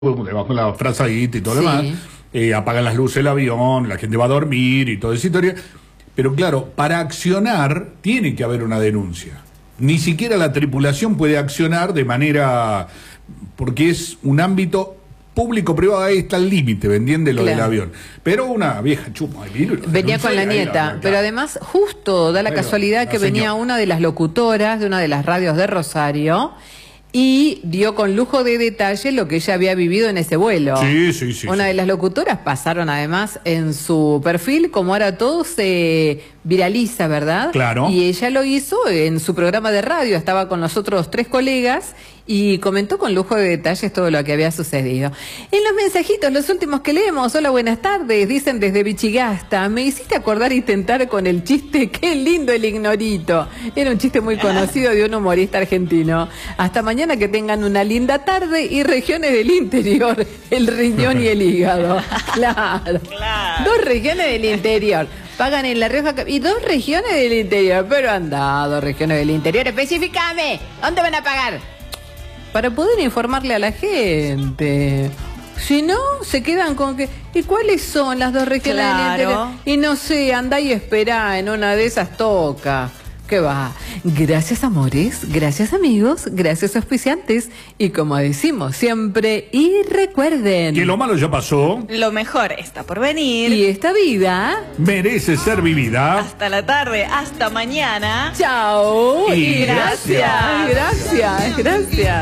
debajo de la frazadita y todo lo demás, apagan las luces del avión, la gente va a dormir y toda esa historia. Pero claro, para accionar tiene que haber una denuncia. Ni siquiera la tripulación puede accionar de manera... porque es un ámbito público-privado, ahí está el límite, ¿me entiendes? Lo del avión. Pero una vieja chuma venía con la nieta, pero además justo da la casualidad que venía una de las locutoras de una de las radios de Rosario y dio con lujo de detalle lo que ella había vivido en ese vuelo. Sí. Una de las locutoras pasaron además en su perfil, como ahora todo se viraliza, ¿verdad? Claro. Y ella lo hizo en su programa de radio, estaba con los otros 3 colegas y comentó con lujo de detalles todo lo que había sucedido. En los mensajitos, los últimos que leemos, hola, buenas tardes, dicen desde Vichigasta, me hiciste acordar y tentar con el chiste, qué lindo el ignorito. Era un chiste muy conocido de un humorista argentino. Hasta mañana, que tengan una linda tarde y regiones del interior, el riñón y el hígado. Claro. 2 regiones del interior. Pagan en La Rioja y 2 regiones del interior. Pero anda, 2 regiones del interior. Especificame, ¿dónde van a pagar? Para poder informarle a la gente. Si no, se quedan con que... ¿Y cuáles son las 2 regiones del interior? Y no sé, andá y esperá, en una de esas toca. ¿Qué va? Gracias, amores, gracias, amigos, gracias, auspiciantes. Y como decimos siempre, y recuerden... que lo malo ya pasó. Lo mejor está por venir. Y esta vida... merece ser vivida. Hasta la tarde, hasta mañana. Chao. Y gracias.